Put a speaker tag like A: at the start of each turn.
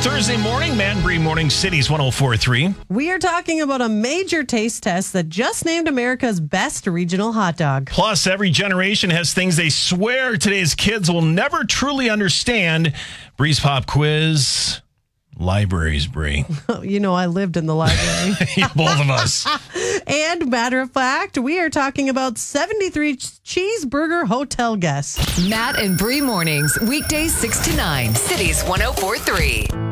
A: Thursday morning, Man Bree Morning Cities 104.3.
B: We are talking about a major taste test that just named America's best regional hot dog.
A: Plus, every generation has things they swear today's kids will never truly understand. Bree's Pop Quiz. Libraries, Bree.
B: You know, I lived in the library.
A: Both of us.
B: And matter of fact, we are talking about 73 cheeseburger hotel guests.
C: Matt and Bree mornings, weekdays 6 to 9, Cities 104.3.